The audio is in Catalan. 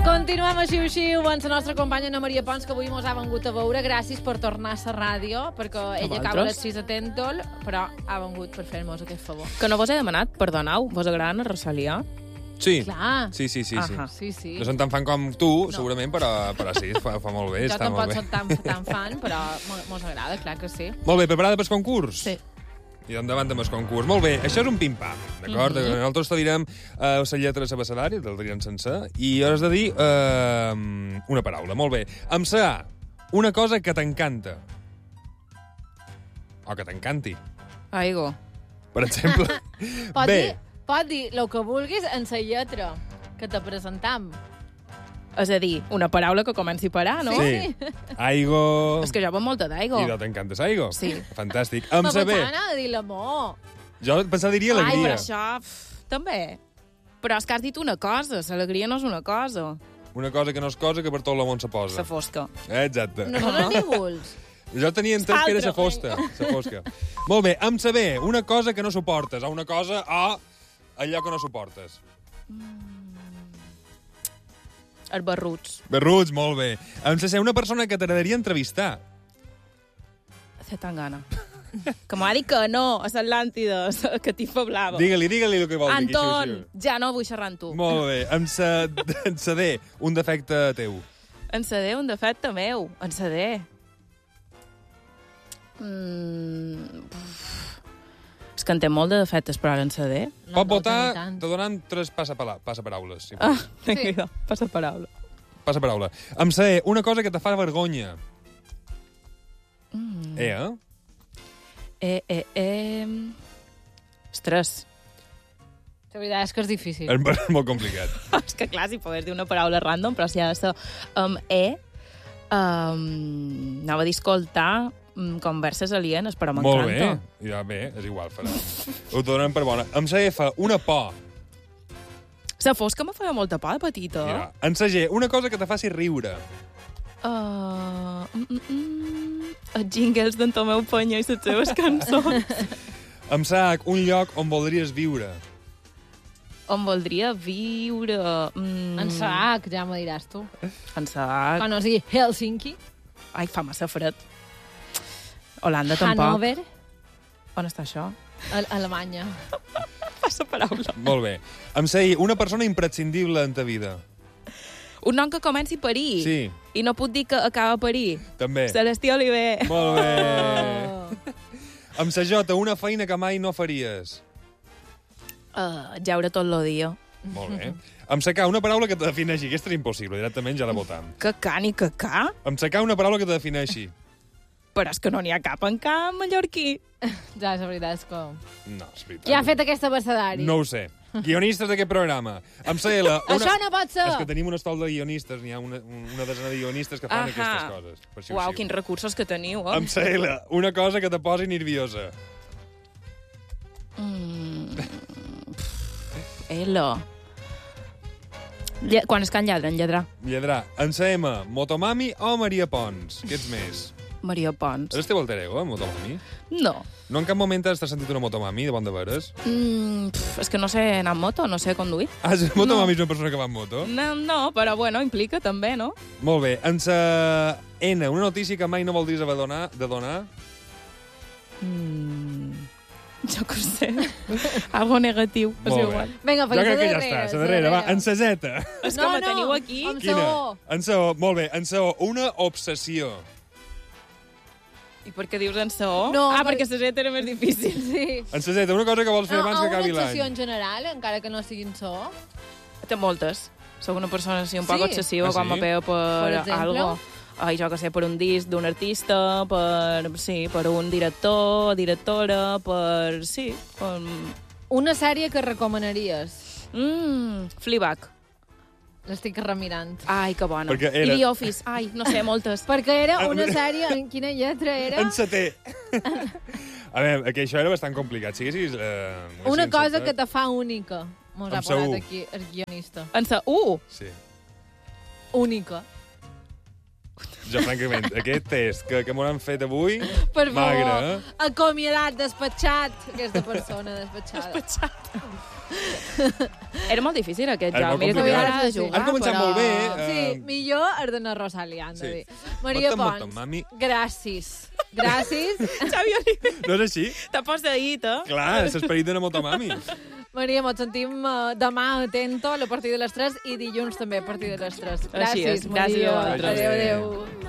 Continuem a Xiu-Xiu amb la nostra companya Ana Maria Pons, que avui mos ha vengut a veure. Gràcies per tornar a la ràdio, perquè ella acaba a les 6 a Tèntol, però ha vengut per fer-nos aquest favor. Que no vos he demanat, perdoneu, vos agrada a Rosalia? Sí. Clar. Sí. Sí. No som tan fan com tu, segurament, però sí, fa molt bé. Jo està molt tampoc bé. soc tan fan, però mos agrada, clar que sí. Molt bé, preparada pel concurs? Sí. I endavant amb el concurs. Molt bé, això és un pim-pam, d'acord? Nosaltres te direm la lletra de l'abecedari, te'l direm sencer, i has de dir una paraula. Molt bé. Amb sa A, una cosa que t'encanta. O que t'encanti, Aigo. per exemple. Pot dir el que vulguis en la lletra que te presentam. És a dir, una paraula que comenci per A, no? Sí. Aigo... És que jo veig molta d'aigo. I no t'encantes aigo? Sí. Fantàstic. Amb sa B. Però pensava de dir l'amor. Jo pensava diria Ai, alegria. però això... també. Però és que has dit una cosa, l'alegria no és una cosa. Una cosa que no és cosa, que per tot el món se posa. La fosca. Exacte. No són nívols. Jo tenia entès que era sa fosca. Molt bé, amb sa B, una cosa que no suportes, o una cosa o allò que no suportes. Els barruts. Berruts, molt bé. Amb sa C, una persona que t'agradaria entrevistar. Té tan gana. Que m'ha dit que no, a l'Atlàntida, a Catifa Blava. Digue-li el que vol dir. Anton, ja no vull xerrar amb tu. Molt bé. Amb sa D, un defecte teu. En CD, un defecte meu. En CD. És que en té molt de defectes, però ara en CD. Pot votar, te donem 3 passaparaules. Si Vinga, passa paraula. Passaparaula. Amb sa E, una cosa que te fa vergonya. Estrès. La veritat és que és difícil. És molt complicat. És que clar, si pogués dir una paraula random, però si ha de ser anava a dir escoltar converses alienes, però m'encanta. Molt bé. Ja, bé, és igual, farà. Ho donem per bona. Amb sa F, una por. La fosca me feia molta por de petita. Ja. En sa G, una cosa que te faci riure. Els jingles d'en Tomeu Penya i les seves cançons. Amb sa H, un lloc on voldries viure. On voldria viure... En sac, ja m'ho diràs tu. En sac. Quan no sigui Helsinki, Ai, fa massa fred. Holanda tampoc. Hannover, On està això? Alemanya. Passa paraula. Molt bé. Amb sa I, una persona imprescindible en ta vida. Un nom que comenci per I. Sí. I no puc dir que acaba per I. També. Celestí Oliver. Molt bé. Amb sa J, una feina que mai no faries. Jaure tot el dia. Molt bé. Amb sa K, una paraula que te defineixi. Aquesta és impossible, directament ja la votam. Cacà ni cacà? Amb sa K, una paraula que te defineixi. Però és que no n'hi ha cap en cap mallorquí. Ja, la veritat és que... No, és veritat. Qui ha fet aquest abecedari? No ho sé. Guionistes d'aquest programa. Amb sa L... Això no pot ser! És que tenim un estol de guionistes, n'hi ha una desena de guionistes que fan aquestes coses. Per això Uau, quins recursos que teniu, eh? Amb sa L, una cosa que te posi nerviosa. L. Quan es can lladren, lladrar. Lladrar. Amb sa M, Motomami o Maria Pons? Què ets més? Maria Pons. És el teu alter ego, Motomami? No. No en cap moment t'has sentit una Motomami, de bon de veres? És que no sé anar amb moto, no sé conduir. Ah, Motomami és una persona que va amb moto? No, però bueno, implica també, no? Molt bé. Amb sa N, una notícia que mai no voldries haver de donar? Jo que ho sé. Algo negatiu. És Molt bé. igual. Vinga, Jo crec que ja està, la darrera. Va, en sa Z. És que me teniu aquí. amb Quina? saó. En sa O, molt bé. En sa O, una obsessió. I per què dius en saó? No, perquè la Z era més difícil. Sí. En sa Z, una cosa que vols fer abans que acabi Una obsessió l'any. en general, encara que no siguin saó. Té moltes. Soc una persona així un poc Sí? obsessiva Ah, quan sí? me pego per exemple? algo. Ai, jo que sé, per un disc d'un artista, per un director, directora, per... Sí, per... Una sèrie que recomanaries. Fleabag. L'estic remirant. Ai, que bona. Perquè era- I The Office. Ai, no sé, moltes. Perquè era una sèrie... En quina lletra era? En sa T. A veure, que això era bastant complicat. Si haguessis... Una cosa que te fa única. Mos ha Amb sa U. posat aquí el guionista. En sa U. Sí. Única. Jo, francament, aquest test que m'ho han fet avui, Per favor. magre, Acomiadat, despatxat. Aquesta persona despatxada. Despatxat. Era molt difícil aquest Era joc. molt Mira que complicat. m'agrada jugar, Han començat però... molt bé. Sí, millor el de la Rosalia, han de Sí. dir. Maria Motom, Pons, mami. gràcies. Gràcies. Xavi Oliver, No és així? t'ha post d'ahir, Clar, és l'esperit de la Motomami. Maria, ens sentim demà atento a partir de les 3 i dilluns també a partir de les 3. Així és. Gràcies, Gràcies Maria. a vosaltres. Adéu, adéu.